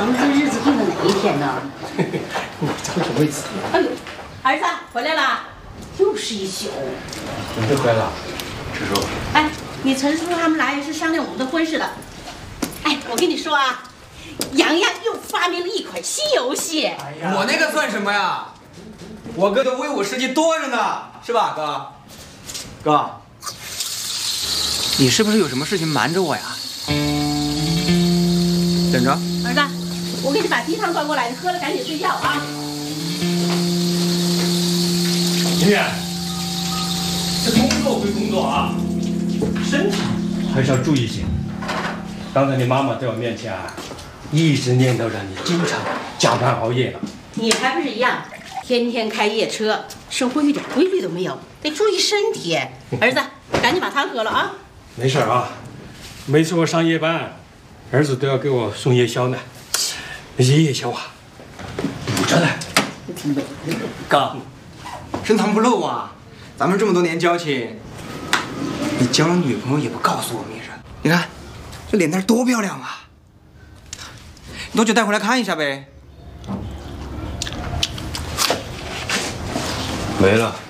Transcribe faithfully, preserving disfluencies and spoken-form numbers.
我们这日子定的哪一天呢？ 我这个位置。 哎呦，儿子回来了，又是一宿。 你们回来了，陈叔。 哎，你陈叔他们来是商量我们的婚事的。哎，我跟你说啊，洋洋又发明了一款新游戏。哎呀，我那个算什么呀？我哥的威武事迹多着呢，是吧，哥？哥，你是不是有什么事情瞒着我呀？等着， 儿子，我给你把鸡汤端过来，你喝了赶紧睡觉啊。 宁远，这工作归工作啊，身体还是要注意一些。刚才你妈妈在我面前啊，一直念叨着你经常加班熬夜的。 你还不是一样，天天开夜车，生活一点规律都没有，得注意身体。儿子，赶紧把汤喝了啊。 没事啊，每次我上夜班，儿子都要给我送夜宵呢。那些夜宵啊，补着呢。 哥，深藏不露啊！咱们这么多年交情，你交了女朋友也不告诉我们一声。你看，这脸蛋多漂亮啊！你多久带回来看一下呗？ 没了。